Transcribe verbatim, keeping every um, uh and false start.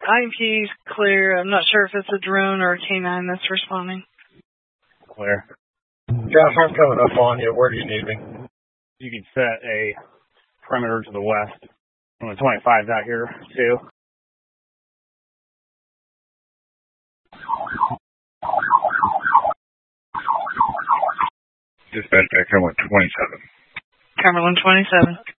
I M P's clear. I'm not sure if it's a drone or a K nine that's responding. Clear. Josh, I'm coming up on you. Where do you need me? You can set a perimeter to the west. And the twenty-five's out here, too. Dispatch back Cumberland twenty-seven. Cumberland twenty-seven.